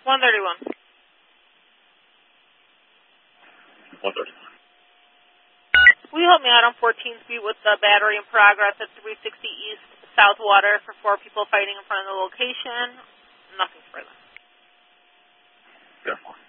131. 131. Will you help me out on 14th Street with the battery in progress at 360 East Southwater for 4 people fighting in front of the location? Nothing further. Therefore.